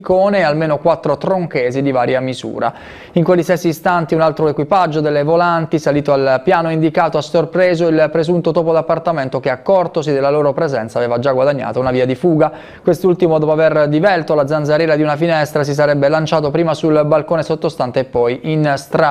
e almeno 4 tronchesi di varia misura. In quegli stessi istanti un altro equipaggio delle volanti, salito al piano indicato, ha sorpreso il presunto topo d'appartamento che, accortosi della loro presenza, aveva già guadagnato una via di fuga. Quest'ultimo, dopo aver divelto la zanzariera di una finestra, si sarebbe lanciato prima sul balcone sottostante e poi in strada.